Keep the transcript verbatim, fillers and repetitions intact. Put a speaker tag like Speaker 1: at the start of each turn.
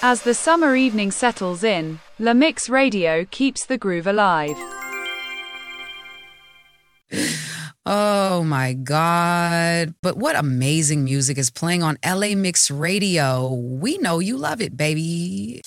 Speaker 1: As the summer evening settles in, La Mix Radio keeps the groove alive.
Speaker 2: Oh my God. But what amazing music is playing on L A Mix Radio. We know you love it, baby.